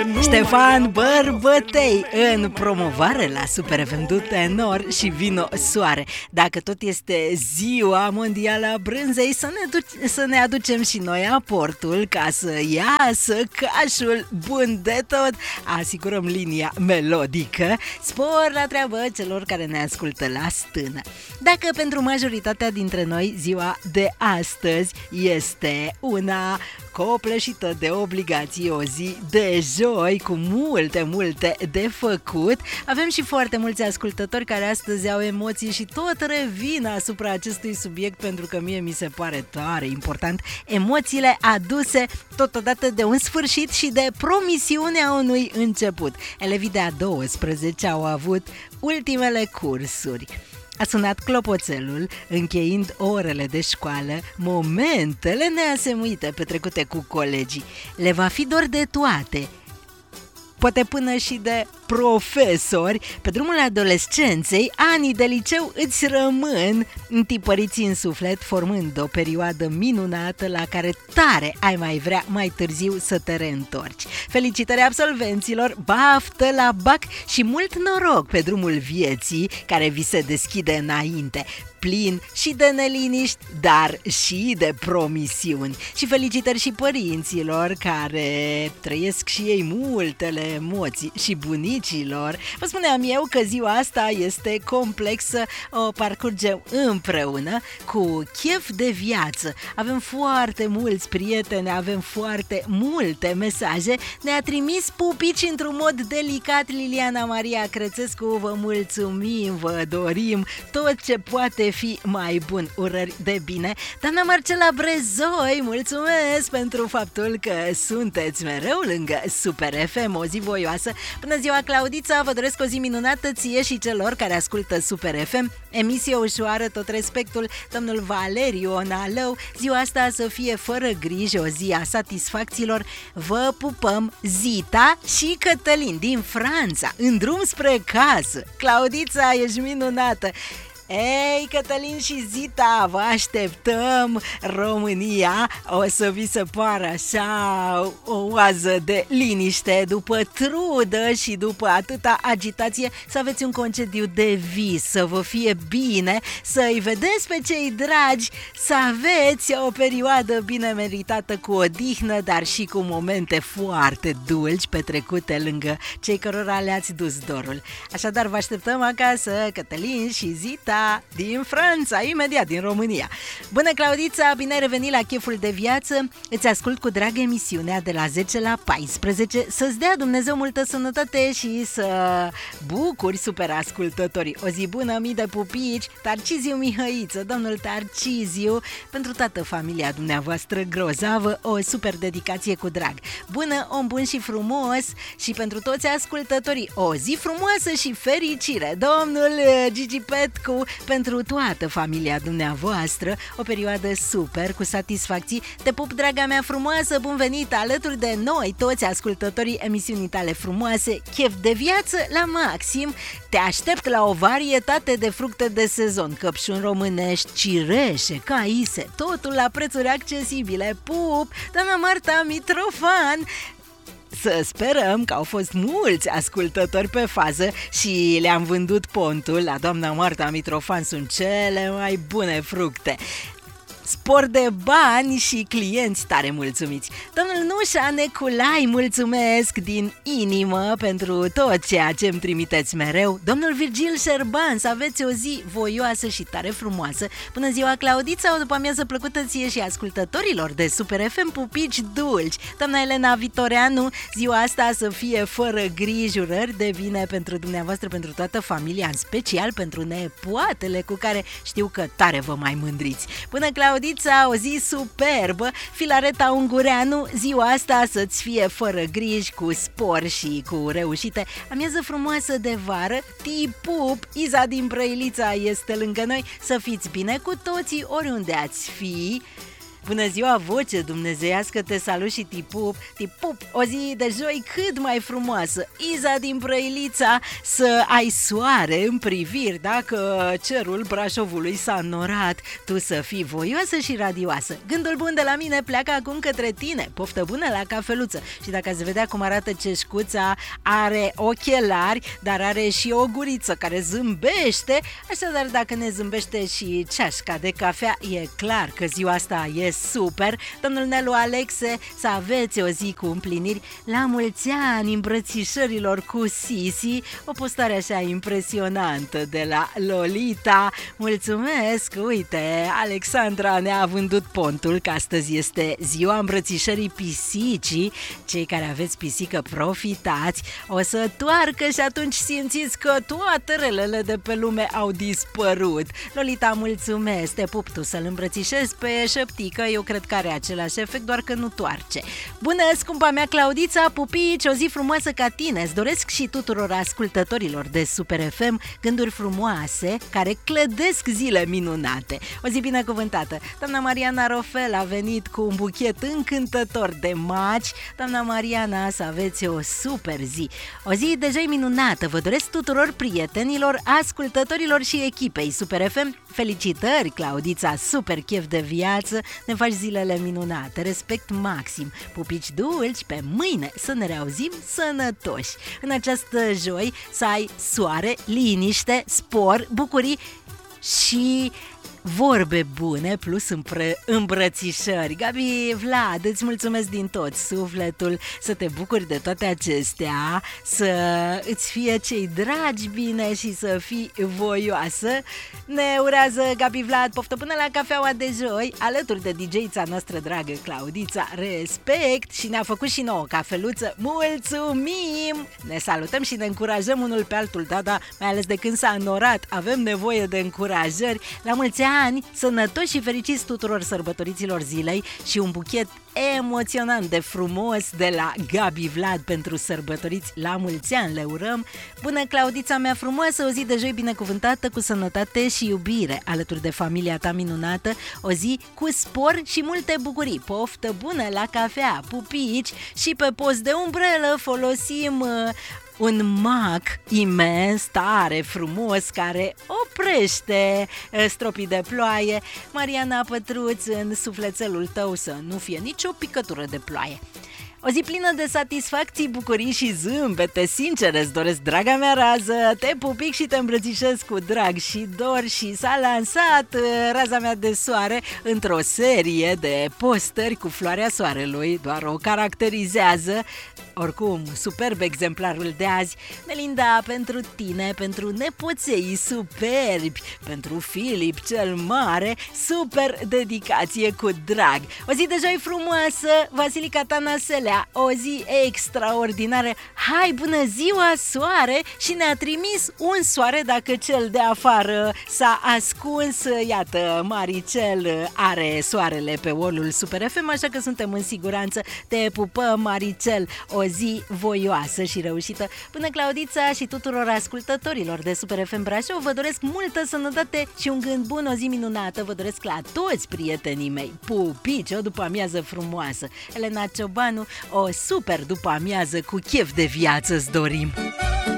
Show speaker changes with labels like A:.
A: Ștefan Bărbătei în promovare la Super FM du Tenor și Vino Soare. Dacă tot este ziua mondială a brânzei, să ne aducem și noi aportul ca să iasă cașul bun de tot. Asigurăm linia melodică. Spor la treabă celor care ne ascultă la stână. Dacă pentru majoritatea dintre noi ziua de astăzi este una copleșită de obligații, o zi de joi cu multe de făcut, avem și foarte mulți ascultători care astăzi au emoții și tot revin asupra acestui subiect pentru că mie mi se pare tare important, emoțiile aduse totodată de un sfârșit și de promisiunea unui început. Elevii de a 12 au avut ultimele cursuri. A sunat clopoțelul, încheind orele de școală, momentele neasemuite petrecute cu colegii. Le va fi dor de toate, poate până și de profesori. Pe drumul adolescenței, anii de liceu îți rămân întipăriți în suflet, formând o perioadă minunată la care tare ai mai vrea mai târziu să te reîntorci. Felicitări absolvenților, baftă la bac și mult noroc pe drumul vieții care vi se deschide înainte, plin și de neliniști, dar și de promisiuni. Și felicitări și părinților care trăiesc și ei multele emoții și bunicilor. Vă spuneam eu că ziua asta este complexă, o parcurgem împreună cu chef de viață. Avem foarte mulți prieteni, avem foarte multe mesaje. Ne-a trimis pupici într-un mod delicat Liliana Maria Crețescu. Vă mulțumim, vă dorim tot ce poate fi mai bun, urări de bine. Doamna Marcela Brezoi, mulțumesc pentru faptul că sunteți mereu lângă Super FM, o zi voioasă. Bună ziua, Claudița, vă doresc o zi minunată ție și celor care ascultă Super FM, emisie ușoară, tot respectul. Domnul Valeriu Onalău, ziua asta să fie fără griji, o zi a satisfacțiilor. Vă pupăm, Zita și Cătălin din Franța, în drum spre casă. Claudița, ești minunată! Ei, Cătălin și Zita, vă așteptăm! România o să vi se pară așa o oază de liniște după trudă și după atâta agitație, să aveți un concediu de vis, să vă fie bine, să-i vedeți pe cei dragi, să aveți o perioadă bine meritată cu odihnă, dar și cu momente foarte dulci petrecute lângă cei cărora le-ați dus dorul. Așadar, vă așteptăm acasă, Cătălin și Zita din Franța, imediat din România. Bună, Claudița, bine ai revenit la Cheful de Viață. Îți ascult cu drag emisiunea de la 10 la 14. Să-ți dea Dumnezeu multă sănătate și să bucuri super ascultătorii. O zi bună, mii de pupici. Tarciziu Mihăiță, domnul Tarciziu, pentru toată familia dumneavoastră grozavă, o super dedicație cu drag. Bună, om bun și frumos, și pentru toți ascultătorii o zi frumoasă și fericire. Domnul Gigi Petcu, pentru toată familia dumneavoastră, o perioadă super, cu satisfacții. Te pup, draga mea frumoasă, bun venit alături de noi, toți ascultătorii emisiunii tale frumoase, Chef de Viață la maxim. Te aștept la o varietate de fructe de sezon, căpșuni românești, cireșe, caise, totul la prețuri accesibile. Pup, doamna Marta Mitrofan. Să sperăm că au fost mulți ascultători pe fază și le-am vândut pontul. La doamna Marta Mitrofan sunt cele mai bune fructe. Spor de bani și clienți tare mulțumiți. Domnul Nușa Neculai, mulțumesc din inimă pentru tot ceea ce îmi trimiteți mereu. Domnul Virgil Șerban, să aveți o zi voioasă și tare frumoasă. Bună ziua, Claudița, o după amiază plăcută ție și ascultătorilor de Super FM, pupici dulci. Doamna Elena Vitoreanu, ziua asta să fie fără griji, urări de bine pentru dumneavoastră, pentru toată familia, în special pentru nepoatele cu care știu că tare vă mai mândriți. Bună, Claudița, o zi superbă. Filareta Ungureanu, ziua asta să-ți fie fără griji, cu spor și cu reușite. Amiază frumoasă de vară. Tipup, Iza din Brăilița este lângă noi. Să fiți bine cu toții, oriunde ați fi. Bună ziua, voce dumnezeiască, te salut și te pup, o zi de joi cât mai frumoasă. Iza din Brăilița, să ai soare în priviri, dacă cerul Brașovului s-a înnorat, tu să fii voioasă și radioasă. Gândul bun de la mine pleacă acum către tine, poftă bună la cafeluță. Și dacă ați vedea cum arată ceșcuța, are ochelari, dar are și o guriță care zâmbește, așadar dacă ne zâmbește și ceașca de cafea, e clar că ziua asta e super. Domnul Nelu Alexe, să aveți o zi cu împliniri, la mulți ani îmbrățișărilor cu Sisi, o postare așa impresionantă de la Lolita. Mulțumesc, uite, Alexandra ne-a vândut pontul că astăzi este ziua îmbrățișării pisicii. Cei care aveți pisică, profitați, o să toarcă și atunci simțiți că toate relele de pe lume au dispărut. Lolita, mulțumesc, te pup, tu să-l îmbrățișezi pe șăptică, eu cred că are același efect, doar că nu toarce. Bună, scumpa mea Claudița, pupici, o zi frumoasă ca tine. Îți doresc și tuturor ascultătorilor de Super FM gânduri frumoase care clădesc zile minunate. O zi binecuvântată. Doamna Mariana Rofel a venit cu un buchet încântător de maci. Doamna Mariana, să aveți o super zi. O zi de joi minunată. Vă doresc tuturor prietenilor, ascultătorilor și echipei Super FM. Felicitări, Claudița, super chef de viață, ne faci zilele minunate, respect maxim, pupici dulci, pe mâine să ne reauzim sănătoși. În această joi să ai soare, liniște, spor, bucurii și vorbe bune plus îmbrățișări. Gabi, Vlad, îți mulțumesc din tot sufletul, să te bucuri de toate acestea, să îți fie cei dragi bine și să fii voioasă. Ne urează Gabi Vlad poftă până la cafeaua de joi, alături de DJ-ța noastră dragă Claudița, respect, și ne-a făcut și nouă cafeluță. Mulțumim! Ne salutăm și ne încurajăm unul pe altul, da, mai ales de când s-a înnorat, avem nevoie de încurajări. La mulți ani, sănătoși și fericiți tuturor sărbătoriților zilei și un buchet emoționant de frumos de la Gabi Vlad pentru sărbătoriți. La mulți ani le urăm. Bună, Claudița mea frumoasă, o zi de joi binecuvântată cu sănătate și iubire alături de familia ta minunată, o zi cu spor și multe bucurii. Poftă bună la cafea, pupici, și pe post de umbrelă folosim un mac imens, tare, frumos, care oprește stropii de ploaie. Mariana Pătruț, în sufletelul tău să nu fie nicio picătură de ploaie. O zi plină de satisfacții, bucurii și zâmbete sincere îți doresc, draga mea rază. Te pupic și te îmbrățișez cu drag și dor și s-a lansat raza mea de soare într-o serie de postări cu floarea soarelui, doar o caracterizează. Oricum, superb exemplarul de azi. Melinda, pentru tine, pentru nepoței superbi, pentru Filip cel mare, super dedicație cu drag. O zi de joi frumoasă, Vasilica Tanaselea, o zi extraordinară. Hai, bună ziua, soare! Și ne-a trimis un soare dacă cel de afară s-a ascuns. Iată, Maricel are soarele pe wall-ul Super FM, așa că suntem în siguranță. Te pupăm, Maricel, o zi voioasă și reușită. Până, Claudița, și tuturor ascultătorilor de Super FM Brașov, vă doresc multă sănătate și un gând bun, o zi minunată. Vă doresc la toți prietenii mei pupici, o după amiază frumoasă. Elena Ciobanu, o super după amiază cu chef de viață îți dorim.